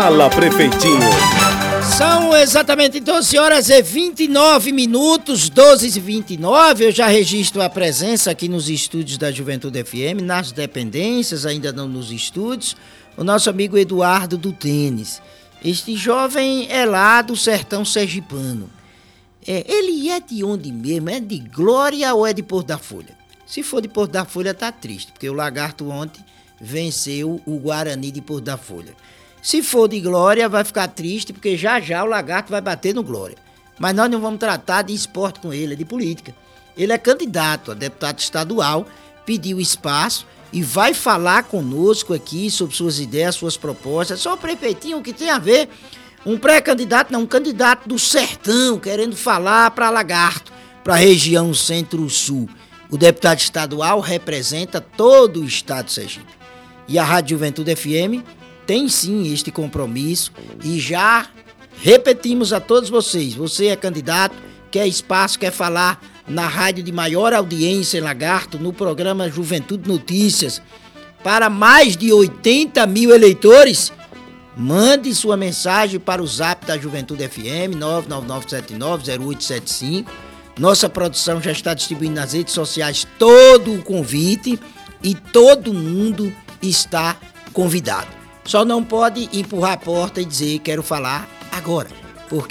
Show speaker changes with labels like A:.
A: Fala, prefeitinho.
B: São exatamente 12 horas e 29 minutos, 12h29. Eu já registro a presença aqui nos estúdios da Juventude FM, nas dependências, ainda não nos estúdios, o nosso amigo Eduardo do Tênis. Este jovem é lá do sertão sergipano. Ele é de onde mesmo? É de Glória ou é de Porto da Folha? Se for de Porto da Folha, tá triste, porque o Lagarto ontem venceu o Guarani de Porto da Folha. Se for de Glória, vai ficar triste, porque já o Lagarto vai bater no Glória. Mas nós não vamos tratar de esporte com ele, é de política. Ele é candidato a deputado estadual, pediu espaço e vai falar conosco aqui sobre suas ideias, suas propostas. Só o prefeitinho, o que tem a ver, um pré-candidato, não, um candidato do sertão, querendo falar para Lagarto, para a região centro-sul. O deputado estadual representa todo o estado de Sergipe. E a Rádio Juventude FM tem sim este compromisso e já repetimos a todos vocês. Você é candidato, quer espaço, quer falar na rádio de maior audiência em Lagarto, no programa Juventude Notícias, para mais de 80 mil eleitores, mande sua mensagem para o zap da Juventude FM, 999790875. Nossa produção já está distribuindo nas redes sociais todo o convite e todo mundo está convidado. Só não pode empurrar a porta e dizer quero falar agora.